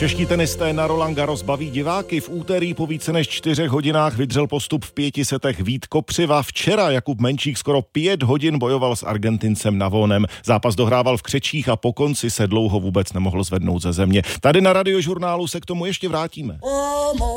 Čeští tenisté na Roland Garros baví diváky. V úterý po více než 4 hodinách vydřel postup v 5 setech Vít Kopřiva. Včera Jakub Menčík skoro 5 hodin bojoval s Argentincem Navonem. Zápas dohrával v křečích a po konci se dlouho vůbec nemohl zvednout ze země. Tady na Radiožurnálu se k tomu ještě vrátíme.